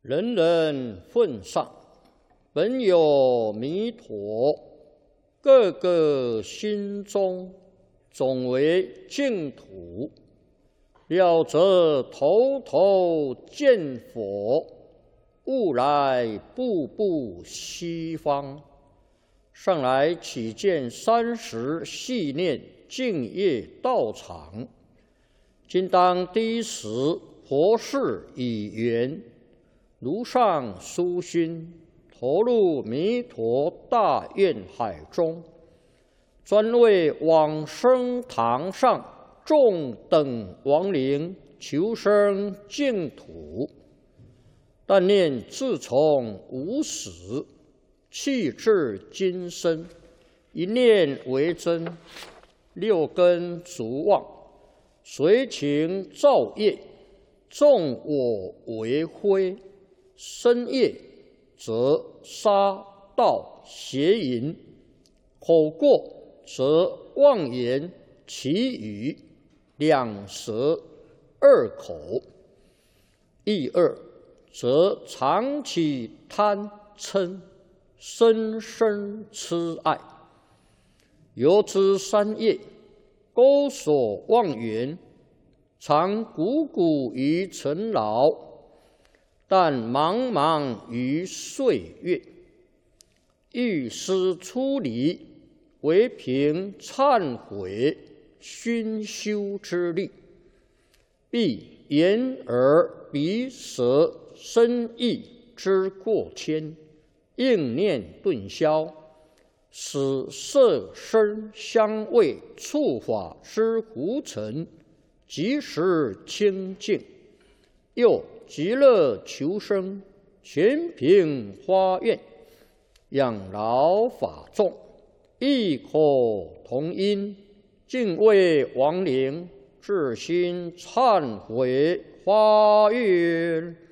人人奉上，本有弥陀，个个心中总为净土。了则头头见佛，悟来步步西方。上来起见30系念净业道场，今当第一时佛事已圆，如上殊心，投入弥陀大愿海中，专为往生堂上众等亡灵求生净土。但念自从无始，气至今生，一念为真，6根足妄，随情造业，纵我为非，身业则杀盗邪淫，口过则妄言绮语，两舌二口，意二则常起贪嗔，深深痴爱。由之三业，钩锁妄缘，常汩汩于尘劳，但茫茫于岁月。欲思出离，唯凭忏悔熏修之力，必眼耳鼻舌身意之过谦，应念顿消，使色声香味触法之浮尘即时清净，又极乐求生，全凭发愿，养老法众，异口同音，敬畏亡灵，至心忏悔发愿。